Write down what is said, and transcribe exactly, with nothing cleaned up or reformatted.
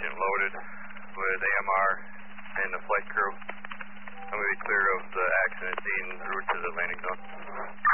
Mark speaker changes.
Speaker 1: agent loaded with A M R and the flight crew. I'm going to be clear of the accident scene en route to the landing zone.